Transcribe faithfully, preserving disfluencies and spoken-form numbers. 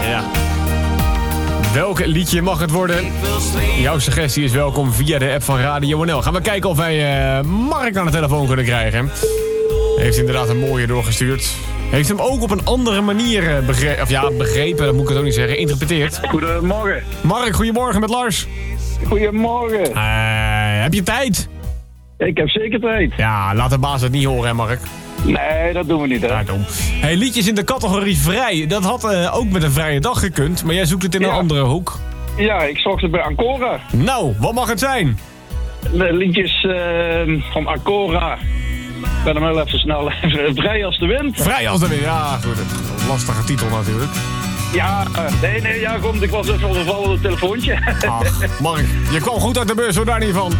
ja. Welk liedje mag het worden? Jouw suggestie is welkom via de app van Radio N L. Gaan we kijken of wij uh, Mark aan de telefoon kunnen krijgen. Heeft inderdaad een mooie doorgestuurd. Heeft hem ook op een andere manier begrepen, of ja, begrepen, dat moet ik het ook niet zeggen, interpreteerd. Goedemorgen. Mark, goedemorgen met Lars. Goedemorgen. Uh, heb je tijd? Ik heb zeker tijd. Ja, laat de baas het niet horen, hè Mark. Nee, dat doen we niet, hè. Ja, dom. Hey, liedjes in de categorie vrij. Dat had uh, ook met een vrije dag gekund, maar jij zoekt het in ja. een andere hoek. Ja, ik zocht het bij Ancora. Nou, wat mag het zijn? De liedjes uh, van Ancora. Ik ben hem wel even snel. Vrij als de wind. Vrij als de wind, ja goed. Een lastige titel natuurlijk. Ja, nee, nee, ja, komt. Ik was even overvallen op het telefoontje. Ach, Mark, je kwam goed uit de bus, hoor daar niet van.